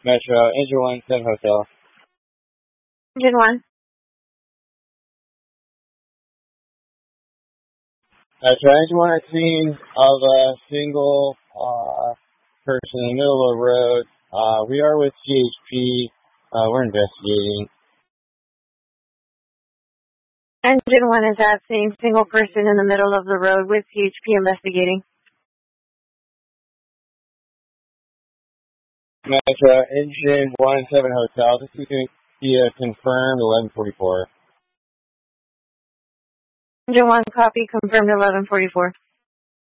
Metro, Engine 17 Hotel. Engine 1. Metro, Engine 1 at scene of a single person in the middle of the road. We are with CHP. We're investigating. Engine 1 is at scene, single person in the middle of the road with CHP investigating. Metro, Engine 17 Hotel. This is going to be confirmed 1144. Engine 1, copy, confirmed 1144.